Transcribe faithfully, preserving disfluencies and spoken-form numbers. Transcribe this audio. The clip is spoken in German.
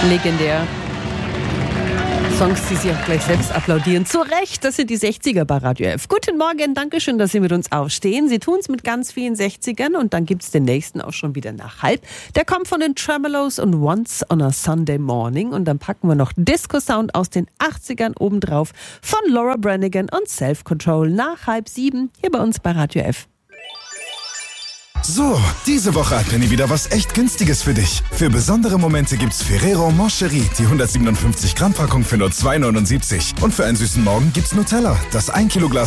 Legendär. Songs, die sich auch gleich selbst applaudieren. Zu Recht, das sind die sechziger bei Radio F. Guten Morgen, Dankeschön, dass Sie mit uns aufstehen. Sie tun es mit ganz vielen sechzigern und dann gibt es den nächsten auch schon wieder nach halb. Der kommt von den Tremeloes und Once on a Sunday Morning und dann packen wir noch Disco-Sound aus den achtzigern obendrauf von Laura Branigan und Self Control nach halb sieben hier bei uns bei Radio F. So, diese Woche hat Penny wieder was echt Günstiges für dich. Für besondere Momente gibt's Ferrero Moncherie, die hundertsiebenundfünfzig Gramm Packung für nur zwei neunundsiebzig. Und für einen süßen Morgen gibt's Nutella, das ein Kilo Glas